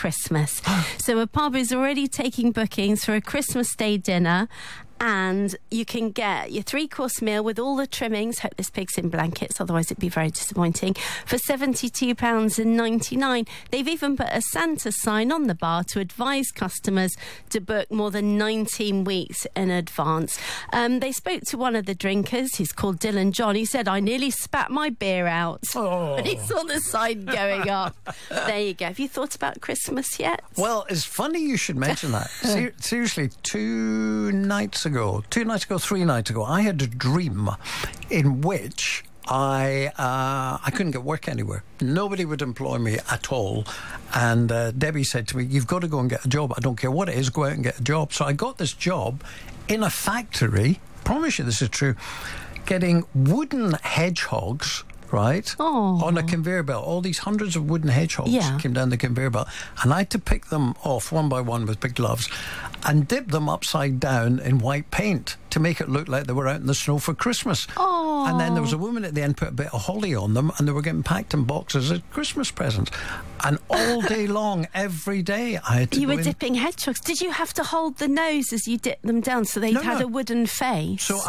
Christmas. So a pub is already taking bookings for a Christmas Day dinner, and you can get your 3-course meal with all the trimmings. Hope this pig's in blankets, otherwise it'd be very disappointing. For £72.99. They've even put a Santa sign on the bar to advise customers to book more than 19 weeks in advance. They spoke to one of the drinkers. He's called Dylan John. He said, "I nearly spat my beer out." Oh. When he saw the sign going up. There you go. Have you thought about Christmas yet? Well, it's funny you should mention that. Seriously, 3 nights ago, I had a dream in which I couldn't get work anywhere. Nobody would employ me at all. And Debbie said to me, "You've got to go and get a job. I don't care what it is, go out and get a job." So I got this job in a factory, promise you this is true, getting wooden hedgehogs, right, on a conveyor belt. All these hundreds of wooden hedgehogs came down the conveyor belt, and I had to pick them off one by one with big gloves and dip them upside down in white paint to make it look like they were out in the snow for Christmas. And then there was a woman at the end put a bit of holly on them, and they were getting packed in boxes as Christmas presents. And all day long, every day, I had to You were dipping hedgehogs. Did you have to hold the nose as you dipped them down so they had a wooden face? So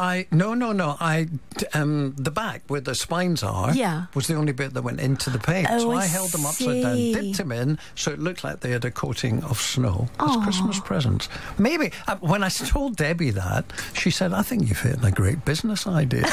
the back where the spines are was the only bit that went into the paint. So I held them upside down, dipped them in, so it looked like they had a coating of snow as Christmas presents. Maybe when I told Debbie that, she said, "I think you've hit a great business idea."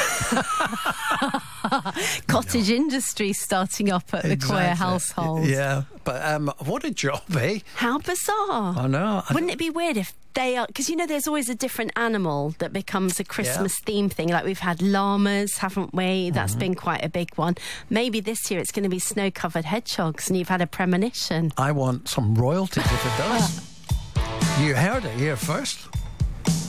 Cottage industry starting up at the Coyer household. Yeah, but what a job, eh? How bizarre. I know. Wouldn't it be weird if they are... Because, there's always a different animal that becomes a Christmas theme thing. Like we've had llamas, haven't we? That's been quite a big one. Maybe this year it's going to be snow-covered hedgehogs, and you've had a premonition. I want some royalties if it does. You heard it here first.